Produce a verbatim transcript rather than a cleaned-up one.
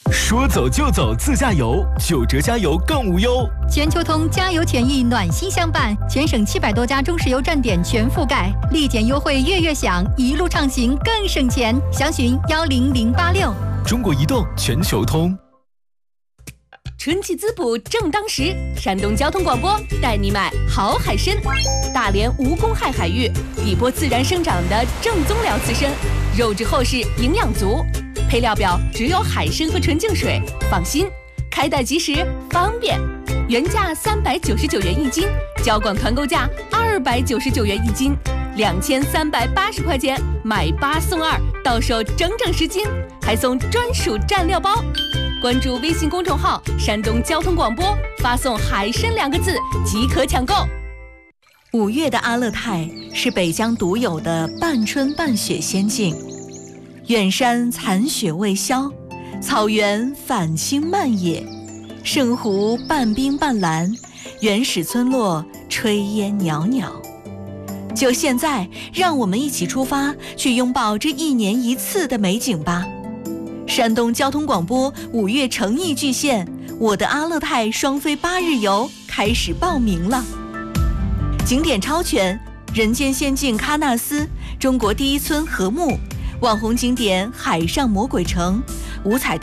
说走就走自驾游，九折加油更无忧。 全球通加油权益暖心相伴，全省七百多家中石油站点全覆盖，立减优惠月月享，一路畅行更省钱。详询幺零零八六。 中国移动全球通。 春季滋补正当时，山东交通广播带你买好海参。大连无公害海域，底波自然生长的正宗辽刺参，肉质厚实，营养足。配料表只有海参和纯净水，放心，开袋即时，方便。原价三百九十九元一斤，交广团购价二百九十九元一斤，两千三百八十块钱买八送二，到手整整十斤，还送专属蘸料包。关注微信公众号“山东交通广播”，发送“海参”两个字即可抢购。 五月的阿勒泰是北疆独有的半春半雪仙境，远山残雪未消，草原返青漫野，圣湖半冰半蓝，原始村落炊烟袅袅。就现在，让我们一起出发，去拥抱这一年一次的美景吧！山东交通广播五月诚意巨献，我的阿勒泰双飞八日游开始报名了。景点超全，人间仙境喀纳斯，中国第一村禾木，网红景点海上魔鬼城，五彩